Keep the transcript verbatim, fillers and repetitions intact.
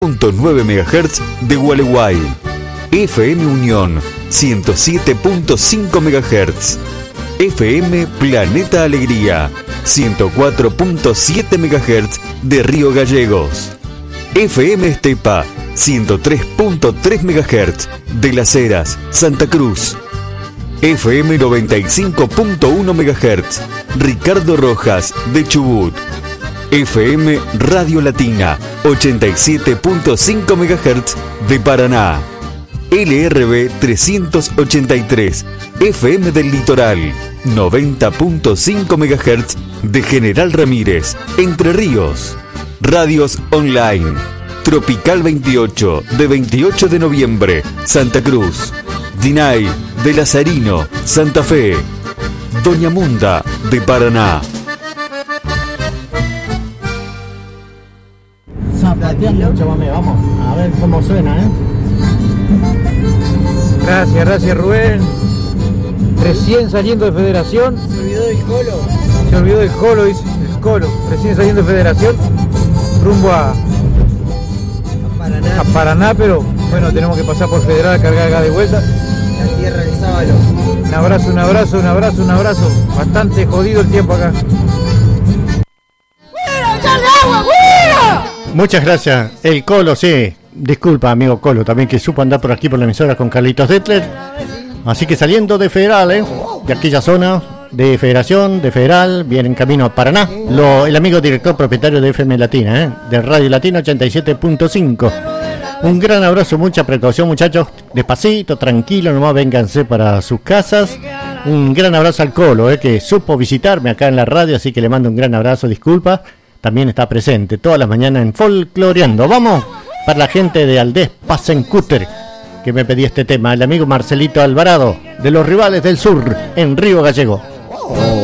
punto nueve megahertz de Gualeguay. F M Unión ciento siete punto cinco megahertz. F M Planeta Alegría ciento cuatro punto siete megahertz de Río Gallegos. F M Estepa ciento tres punto tres megahertz de Las Heras, Santa Cruz. F M noventa y cinco punto uno megahertz Ricardo Rojas de Chubut. F M Radio Latina ochenta y siete punto cinco megahertz de Paraná. L R B trescientos ochenta y tres F M del Litoral noventa punto cinco megahertz de General Ramírez, Entre Ríos. Radios online Tropical veintiocho de veintiocho de noviembre, Santa Cruz. Dinay de Lazarino, Santa Fe. Doña Munda de Paraná. Zapateando, chamame, vamos a ver cómo suena, ¿eh? Gracias, gracias Rubén. Recién saliendo de Federación. Se olvidó del Colo. Se olvidó del Colo, dice el Colo. Recién saliendo de Federación, rumbo a, A Paraná. a Paraná, pero bueno, tenemos que pasar por Federal a cargar acá de vuelta. La tierra del Sábalo. Un abrazo, un abrazo, un abrazo, un abrazo. Bastante jodido el tiempo acá. Muchas gracias. El Colo, sí. Disculpa, amigo Colo, también que supo andar por aquí por la emisora con Carlitos Detler. Así que saliendo de Federal, ¿eh? De aquella zona de Federación, de Federal, viene en camino a Paraná. Lo, el amigo director propietario de F M Latina, ¿eh? De Radio Latina ochenta y siete punto cinco. Un gran abrazo, mucha precaución, muchachos. Despacito, tranquilo, nomás vénganse para sus casas. Un gran abrazo al Colo, ¿eh? Que supo visitarme acá en la radio, así que le mando un gran abrazo, disculpa. También está presente todas las mañanas en Folcloreando. Vamos para la gente de Aldés Pasencúter, que me pedí este tema, el amigo Marcelito Alvarado, de los Rivales del Sur, en Río Gallego.